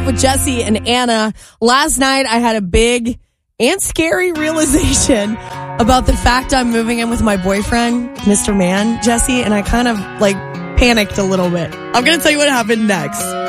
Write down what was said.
With Jesse and Anna. Last night I had a big and scary realization about the fact I'm moving in with my boyfriend, Mr. Man, Jesse, and I kind of panicked a little bit. I'm going to tell you what happened next.